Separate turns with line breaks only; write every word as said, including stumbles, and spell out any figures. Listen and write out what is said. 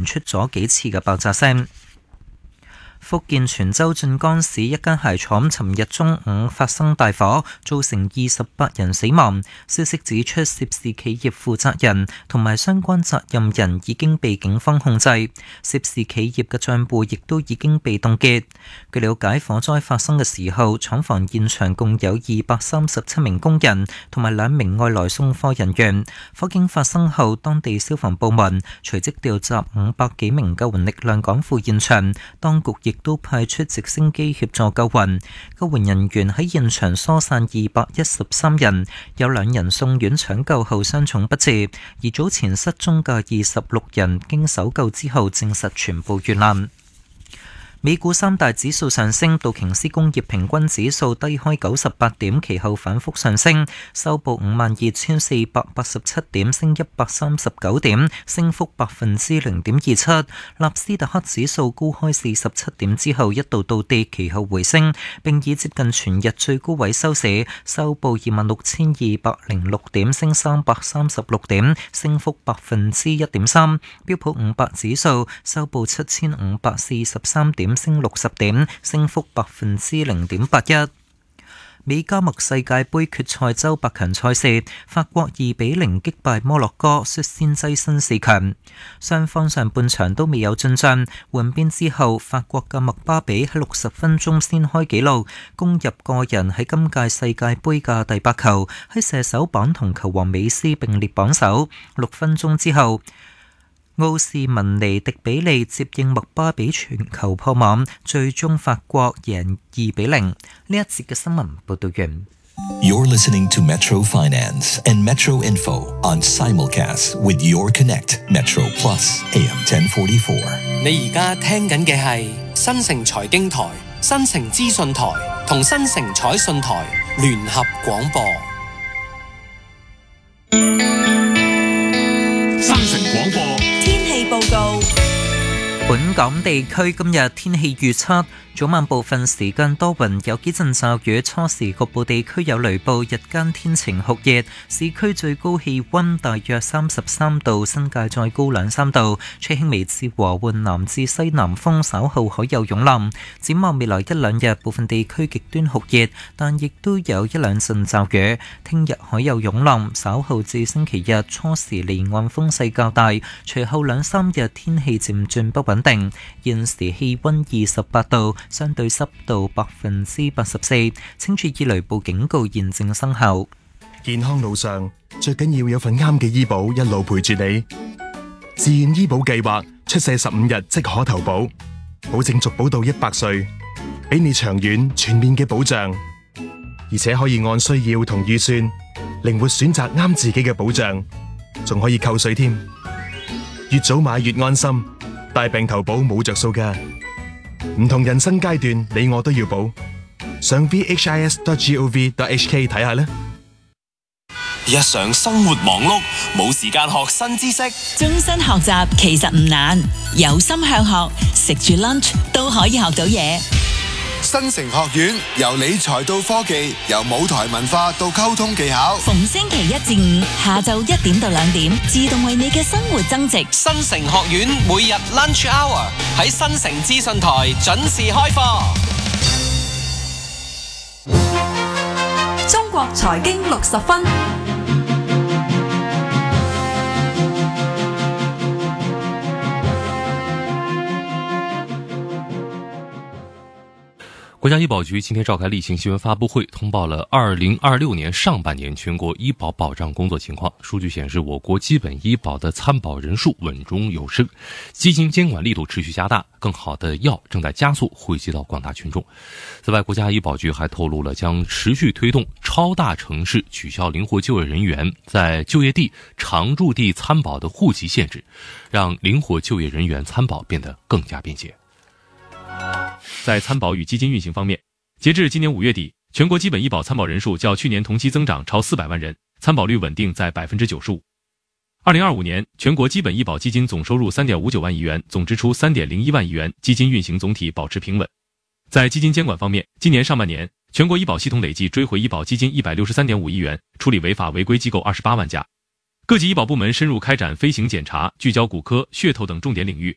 出咗幾次嘅爆炸聲。福建泉州晉江市一間鞋廠尋日中午發生大火，造成二十八人死亡。消息指出，涉事企業負責人同埋相關責任人已經被警方控制，涉事企業嘅賬簿亦都已經被凍結。據了解，火災發生嘅時候，廠房現場共有二百三十七名工人同埋兩名外來送貨人員。火警發生後，當地消防部門隨即調集五百幾名救援力量趕赴現場，當局亦都派出直升機協助救援，救援人員喺現場疏散二百一十三人，有兩人送院搶救後傷重不治，而早前失蹤嘅二十六人經搜救之後證實全部遇難。美股三大指數上升，道瓊斯工業平均指數低開九十八點，其後反覆上升，收報五萬二千四百八十七點，升一百三十九點，升幅百分之零點二七。納斯達克指數高開四十七點之後一度倒跌，其後回升，並以接近全日最高位收市，收報二萬六千二百零六點，升三百三十六點，升幅百分之一點三。標普五百指數收報七千五百四十三點，升六十點，升幅百分之零點八一。美加墨世界盃決賽周八強賽事，法國二比零擊敗摩洛哥，率先躋身四強。雙方上半場都未有進賬，換邊之後，法國嘅麥巴比喺六十分鐘先開紀錄，攻入個人喺今屆世界盃嘅第八球，喺射手榜同球王美斯並列榜首。六分鐘之後，奧士文尼迪比利接應麥巴比傳球破網，最終法國贏二比零。呢一節嘅新聞報道完。
You're listening to Metro Finance and Metro Info on simulcast with Your Connect Metro Plus A M ten forty-four。
你而家聽緊嘅係新城財經台、新城資訊台同新城彩訊台聯合廣播。
新城廣播
天氣報告。
本港地區今日天氣預測，早晚部分時間多雲，有幾陣驟雨，初時局部地區有雷暴，日間天晴酷熱，市區最高氣溫大約三十三度，新界再高兩三度，吹輕微至和緩南至西南風，稍後海有湧浪。展望未來一兩日，部分地區極端酷熱，但亦都有一兩陣驟雨。聽日海有湧浪，稍後至星期日初時離岸風勢較大，隨後兩三日天氣漸轉不穩定。現時氣溫二十八度，相對濕度百分之八十四，請注意雷暴警告現正生效。
健康路上最緊要有份啱嘅醫保一路陪住你。自願醫保計劃出世十五日即可投保，保證續保到一百歲，俾你長遠全面嘅保障，而且可以按需要同預算靈活選擇啱自己嘅保障，仲可以扣稅添。越早買越安心，大病投保冇着數㗎。唔同人生階段，你我都要保。上 v h i s dot gov dot h k 睇下啦。
日常生活忙碌，冇時間學新知識。
終身學習其實唔難，有心向學，食住 lunch 都可以學到嘢。
新城學院由理財到科技，由舞台文化到溝通技巧。
逢星期一至五下晝一點到兩點，自動為你嘅生活增值。
新城學院每日 lunch hour 喺新城資訊台準時開課。
中國財經六十分。
国家医保局今天召开例行新闻发布会，通报了二零二六年上半年全国医保保障工作情况。数据显示，我国基本医保的参保人数稳中有升，基金监管力度持续加大，更好的药正在加速惠及到广大群众。此外，国家医保局还透露了将持续推动超大城市取消灵活就业人员在就业地、常住地参保的户籍限制，让灵活就业人员参保变得更加便捷。在参保与基金运行方面，截至今年五月底，全国基本医保参保人数较去年同期增长超四百万人，参保率稳定在 百分之九十五。二零二五年，全国基本医保基金总收入 三点五九万亿元，总支出 三点零一万亿元，基金运行总体保持平稳。在基金监管方面，今年上半年，全国医保系统累计追回医保基金 一百六十三点五亿元，处理违法违规机构二十八万家。各级医保部门深入开展飞行检查，聚焦骨科、血透等重点领域，